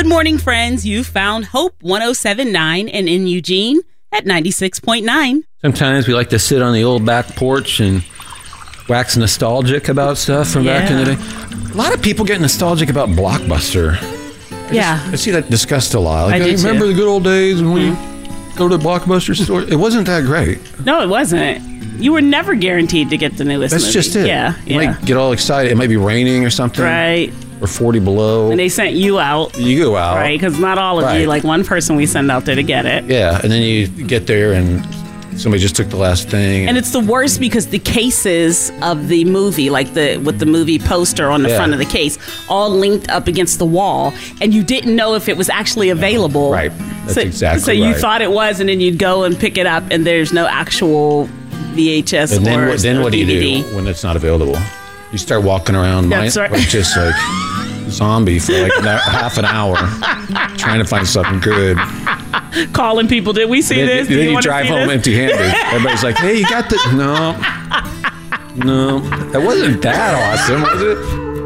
Good morning, friends. You found Hope 107.9 and in Eugene at 96.9. Sometimes we like to sit on the old back porch and wax nostalgic about stuff from back in the day. A lot of people get nostalgic about Blockbuster. I see that discussed a lot. Like, I remember the good old days when we go to the Blockbuster store. It wasn't that great. No, it wasn't. You were never guaranteed to get the newest movie. That's just it. Yeah. You might get all excited. It might be raining or something. Right. Or 40 below. And they sent you out. You go out. Right, because not all of you, like one person we send out there to get it. Yeah, and then you get there and somebody just took the last thing. And it's the worst because the cases of the movie, like with the movie poster on the front of the case, all linked up against the wall, and you didn't know if it was actually available. Right, that's exactly right. So you thought it was, and then you'd go and pick it up, and there's no actual VHS and then, or then what do DVD. you do when it's not available? You start walking around That's right. like just like zombie for like half an hour trying to find something good. Calling people, did we see this? Then you drive home empty-handed. Everybody's like, hey, you got the... No, that wasn't that awesome, was it?